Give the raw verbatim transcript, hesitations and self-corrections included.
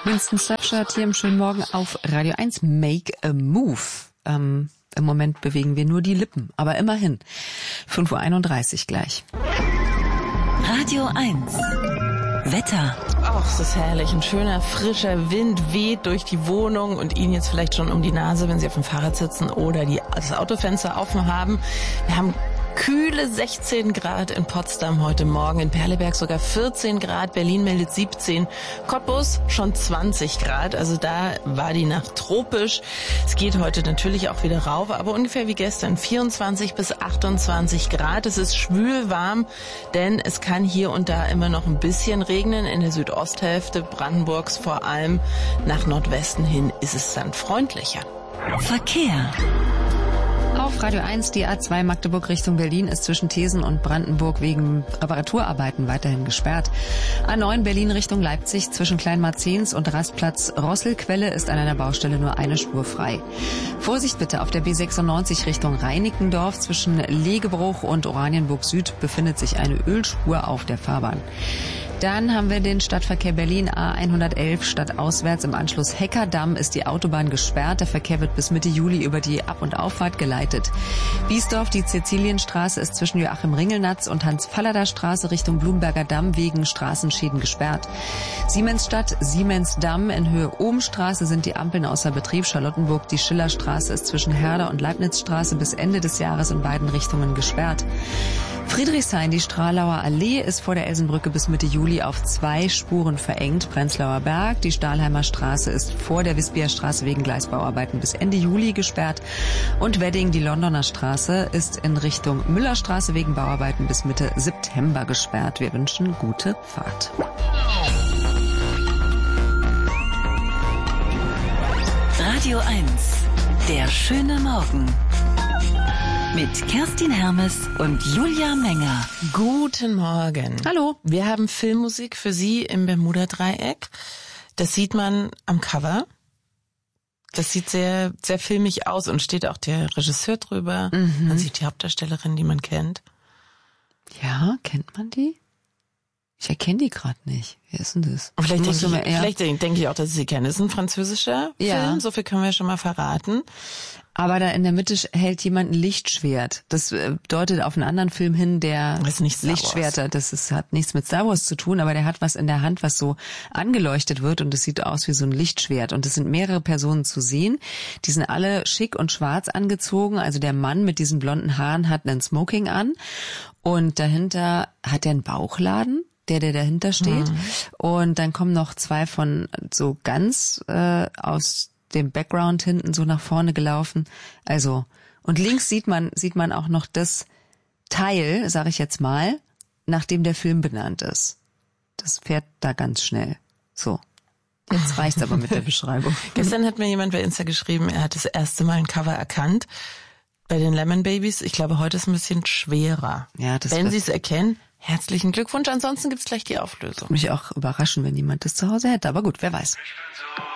Winston Surfshirt hier im schönen Morgen auf Radio eins. Make a Move. Ähm, im Moment bewegen wir nur die Lippen, aber immerhin. fünf Uhr einunddreißig gleich. Radio eins. Wetter. Ach, es ist herrlich. Ein schöner, frischer Wind weht durch die Wohnung und Ihnen jetzt vielleicht schon um die Nase, wenn Sie auf dem Fahrrad sitzen oder die, das Autofenster offen haben. Wir haben kühle sechzehn Grad in Potsdam heute Morgen, in Perleberg sogar vierzehn Grad, Berlin meldet siebzehn, Cottbus schon zwanzig Grad, also da war die Nacht tropisch. Es geht heute natürlich auch wieder rauf, aber ungefähr wie gestern, vierundzwanzig bis achtundzwanzig Grad. Es ist schwül warm, denn es kann hier und da immer noch ein bisschen regnen. In der Südosthälfte Brandenburgs vor allem, nach Nordwesten hin ist es dann freundlicher. Verkehr. Auf Radio eins, die A zwei Magdeburg Richtung Berlin ist zwischen Thesen und Brandenburg wegen Reparaturarbeiten weiterhin gesperrt. A neun Berlin Richtung Leipzig zwischen Kleinmarzens und Rastplatz Rosselquelle ist an einer Baustelle nur eine Spur frei. Vorsicht bitte, auf der B sechsundneunzig Richtung Reinickendorf zwischen Legebruch und Oranienburg Süd befindet sich eine Ölspur auf der Fahrbahn. Dann haben wir den Stadtverkehr Berlin A hundertelf stadtauswärts. Im Anschluss Heckerdamm ist die Autobahn gesperrt. Der Verkehr wird bis Mitte Juli über die Ab- und Auffahrt geleitet. Biesdorf, die Cäcilienstraße ist zwischen Joachim-Ringelnatz und Hans-Fallada-Straße Richtung Blumberger Damm wegen Straßenschäden gesperrt. Siemensstadt, Siemensdamm in Höhe Ohmstraße sind die Ampeln außer Betrieb. Charlottenburg, die Schillerstraße ist zwischen Herder und Leibnizstraße bis Ende des Jahres in beiden Richtungen gesperrt. Friedrichshain, die Stralauer Allee ist vor der Elsenbrücke bis Mitte Juli auf zwei Spuren verengt. Prenzlauer Berg, die Stahlheimer Straße ist vor der Wisbier Straße wegen Gleisbauarbeiten bis Ende Juli gesperrt. Und Wedding, die Londoner Straße, ist in Richtung Müllerstraße wegen Bauarbeiten bis Mitte September gesperrt. Wir wünschen gute Fahrt. Radio eins. Der schöne Morgen. Mit Kerstin Hermes und Julia Menger. Guten Morgen. Hallo. Wir haben Filmmusik für Sie im Bermuda-Dreieck. Das sieht man am Cover. Das sieht sehr, sehr filmig aus und steht auch der Regisseur drüber. Mhm. Man sieht die Hauptdarstellerin, die man kennt. Ja, kennt man die? Ich erkenne die gerade nicht. Wer ist denn das? Vielleicht denke ich, vielleicht denke ich auch, dass ich sie kenne. Das ist ein französischer ja. Film, so viel können wir schon mal verraten. Aber da in der Mitte hält jemand ein Lichtschwert. Das äh, deutet auf einen anderen Film hin, der das ist nicht Star Wars. Lichtschwerter, das ist, hat nichts mit Star Wars zu tun, aber der hat was in der Hand, was so angeleuchtet wird und es sieht aus wie so ein Lichtschwert. Und es sind mehrere Personen zu sehen. Die sind alle schick und schwarz angezogen. Also der Mann mit diesen blonden Haaren hat einen Smoking an und dahinter hat er einen Bauchladen. Der, der dahinter steht. Mhm. Und dann kommen noch zwei von so ganz äh, aus dem Background hinten so nach vorne gelaufen. Also, und links sieht man sieht man auch noch das Teil, sage ich jetzt mal, nach dem der Film benannt ist. Das fährt da ganz schnell. So. Jetzt reicht's aber mit der Beschreibung. Gestern hat mir jemand bei Insta geschrieben, er hat das erste Mal ein Cover erkannt. Bei den Lemon Babies. Ich glaube, heute ist ein bisschen schwerer. Ja, das wenn Sie es erkennen, herzlichen Glückwunsch. Ansonsten gibt's gleich die Auflösung. Mich auch überraschen, wenn jemand das zu Hause hätte. Aber gut, wer weiß.